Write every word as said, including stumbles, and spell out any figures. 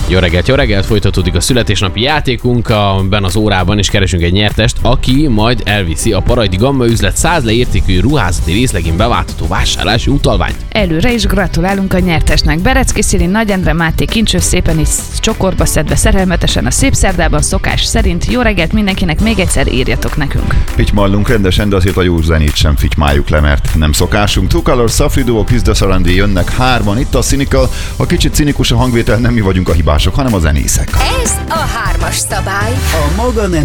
Jó reggelt, jó reggelt, folytatódik a születésnapi játékunk, abban az órában is keresünk egy nyertest, aki majd elviszi a Parajdi Gamma üzlet száz leértékű ruházati részlegén beváltató vásárlási utalványt. Előre is gratulálunk a nyertesnek. Berecki Szilin, Nagy Endre, Máté kincső szépen is csokorba szedve szerelmetesen a szép szerdában szokás szerint. Jó reggelt mindenkinek, még egyszer írjatok nekünk. Fitymallunk rendesen, de azért a jó zenét sem fitymáljuk le, mert nem szokásunk. Two Colors, Safri Duo, Kiss the Surrounding jönnek hárman. Itt a Cynical, a kicsit cinikus a hangvétel, nem mi vagyunk a hibások, hanem a zenészek. Ez a hármas szabály. A maga nem